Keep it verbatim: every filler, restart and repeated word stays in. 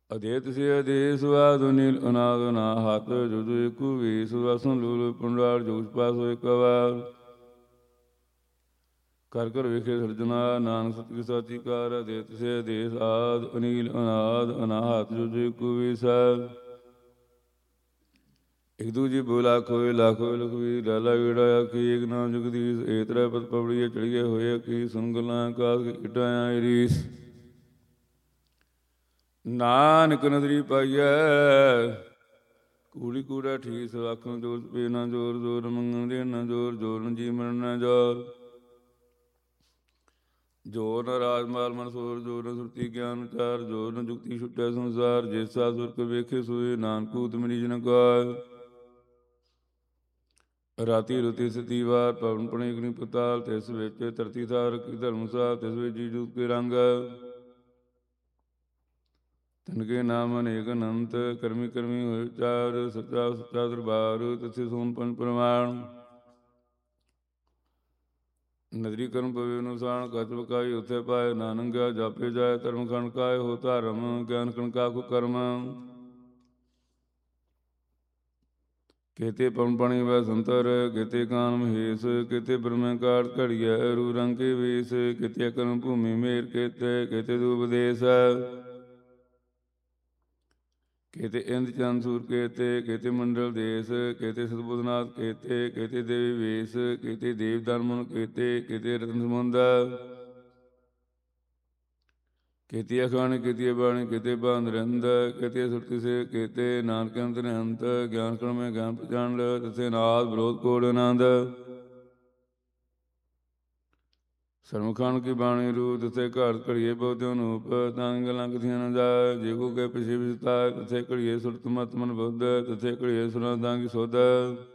ਅਦੇਤ ਸੇ ਅਦੇ ਸੁਆਦ ਨੀਲ ਅਨਾਦ ਨਾ ਹੱਥ ਜੁਦ ਏਕੂ ਵੀ ਸੁਆਸਨ ਲੂਲ ਪੁੰਡਾਰ ਜੋਗ ਪਾਸ ਹੋਇ ਕਵਾਰ ਕਰ ਕਰ ਵੇਖੇ ਸਰਜਨਾ ਨਾਨਕ ਸਤਿ ਸਾਚੀ ਕਾਰ ਅਦੇਤ ਸੇ ਅਦੇ ਸਾਦ ਅਨੀਲ ਅਨਾਦ ਅਨਾਹਤ ਜੁਦ ਏਕੂ ਵੀ ਸਾਧ ਇਕ ਦੂਜੀ ਬੋਲਾ ਖੋਏ ਲਾਖੋ ਲਖਵੀ ਲਾਲਾ ਵੀੜਾ ਆਖੀ ਏਕ ਨਾਮ ਜਗਦੀਸ਼ ਏਤਰਾ ਪਤ ਪਵੜੀਏ ਚੜੀਏ ਹੋਏ ਕੀ ਸੁਨ ਗੱਲਾਂ ਕਾਸ ਇਟਾਇਆ ਰੀਸ ਨਾਨਕ ਨਦਰੀ ਪਾਈਐ ਕੂੜੀ ਕੂੜਾ ਠੀਸ ਆਖਣ ਜੋਰ ਪੇ ਨਾ ਜੋਰ ਜੋਰ ਮੰਗਣ ਦੇ ਨਾ ਜੋਰ ਜੋਰ ਨ ਜੀ ਮਰਨ ਨਾ ਜੋਰ ਜੋਰ ਨ ਰਾਜਮਾਲ ਮਨਸੂਰ ਜੋਰ ਨ ਸੁਰਤੀ ਗਿਆਨ ਵਿਚਾਰ ਜੋਰ ਨ ਜੁਗਤੀ ਛੁੱਟਿਆ ਸੰਸਾਰ ਜੇਸਾ ਸੁਰਕ ਵੇਖੇ ਸੋਏ ਨਾਨਕੂਤ ਮਰੀਜ ਨ ਗਾਇ ਰਾਤੀ ਰੁਤੀ ਸਤੀ ਵਾਰ ਪਵਨ ਪਣੇ ਅਗਨੀ ਪਤਾਲ ਤਿਸ ਵਿੱਚ ਧਰਤੀ ਥਾਰ ਕੀ ਧਰਮਸਾਰ ਤਿਸ ਵਿੱਚ ਜੀ ਜੂਤ ਕੇ ਰੰਗ ਤਨਕੇ ਨਾਮ ਅਨੇਕ ਅਨੰਤ ਕਰਮੀ ਕਰਮੀ ਹੋਏ ਚਾਰ ਸੱਚਾ ਸੱਚਾ ਦਰਬਾਰ ਤਥੇ ਸੋਨ ਪੰਜ ਪ੍ਰਮਾਣ ਨਦਰੀ ਕਰਮ ਪਵੇ ਅਨੁਸਾਨ ਕਚ ਬਕਾਈ ਉੱਥੇ ਪਾਏ ਨਾਨੰਗਿਆ ਜਾਪੇ ਜਾਏ ਧਰਮ ਖੰਡ ਕਾਏ ਹੋ ਧਰਮ ਗਿਆਨ ਕਣਕਾ ਕੋ ਕਰਮ ਕੇਤੇ ਪਵਨ ਪਾਣੀ ਵੈ ਸੰਤਰ ਕੇਤੇ ਕਾਨ ਮਹੇਸ਼ ਕੇਤੇ ਬ੍ਰਹਮੇ ਕਾਟ ਘੜੀਐ ਰੂ ਰੰਗ ਕੇ ਵੇਸ ਕੇਤੇ ਕਰਮ ਭੂਮੀ ਮੇਰ ਕੇਤੇ ਕੇਤੇ ਦੂਪ ਦੇਸ ਕੇਤੇ ਇੰਦ ਚੰਦ ਸੂਰ ਕੇਤੇ ਕੇਤੇ ਮੰਡਲ ਦੇਸ ਕੇਤੇ ਸਤਬੁੱਧਨਾਥ ਕੇਤੇ ਕੇਤੇ ਦੇਵੀ ਵੇਸ ਕੇਤੇ ਦੇਵ ਦਰਮਨ ਕੇਤੇ ਕੇਤੇ ਰਤਨ ਸਮੁੰਦ ਕੇਤੀ ਅਖਾਣ ਕੇਤੀ ਬਾਣੀ ਕੇਤੇ ਬਾਂਧ ਰਹਿੰਦ ਕੇਤੇ ਸੁਰਤੀ ਸੇ ਕੇਤੇ ਨਾਨਕ ਅੰਤ ਨਿਹੰਤ ਗਿਆਨ ਕਣ ਮੈਂ ਗਿਆਨ ਪਛਾਣ ਲ ਤਥੇ ਨਾਦ ਵਿਰੋਧ ਕੋੜ ਆਨੰਦ ਸਰਮਖਾਨ ਕੀ ਬਾਣੀ ਰੂ ਤਥੇ ਘਰ ਘੜੀਏ ਬਹੁਤਿਓ ਨੂਪ ਤਾਂ ਗੱਲਾਂ ਕਥੀਆਂ ਨਾ ਜਾਏ ਜੇ ਕੋ ਕੇ ਪਿਛੇ ਵਿਸਤਾ ਤਥੇ ਘੜੀਏ ਸੁਰਤ ਮਤ ਮਨ ਬੁੱਧ ਤਥੇ ਘੜੀਏ ਸੁਣਾ ਤਾਂ ਕੀ ਸੁਧ